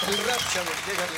El rap, chavos, llégale.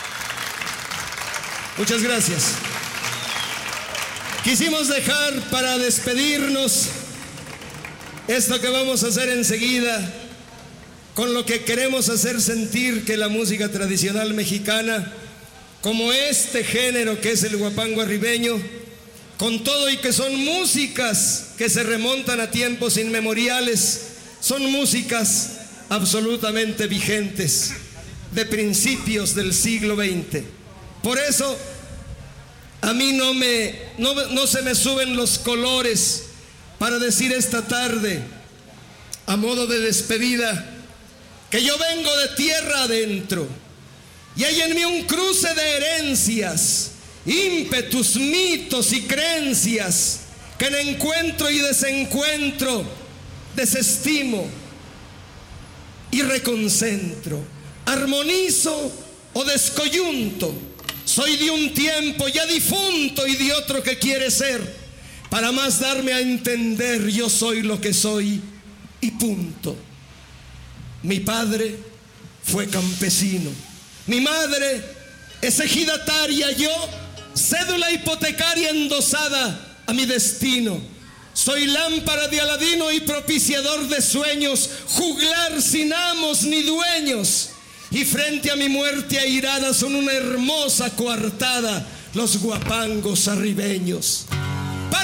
Muchas gracias. Quisimos dejar para despedirnos esto que vamos a hacer enseguida, con lo que queremos hacer sentir que la música tradicional mexicana, como este género que es el huapango arribeño, con todo y que son músicas que se remontan a tiempos inmemoriales, son músicas absolutamente vigentes, de principios del siglo XX. Por eso a mí no se me suben los colores para decir esta tarde, a modo de despedida, que yo vengo de tierra adentro y hay en mí un cruce de herencias, ímpetus, mitos y creencias que en encuentro y desencuentro desestimo y reconcentro, armonizo o descoyunto. Soy de un tiempo ya difunto y de otro que quiere ser, para más darme a entender yo soy lo que soy y punto. Mi padre fue campesino, mi madre es ejidataria, yo cédula hipotecaria endosada a mi destino. Soy lámpara de Aladino y propiciador de sueños, juglar sin amos ni dueños. Y frente a mi muerte airada son una hermosa coartada los guapangos arribeños.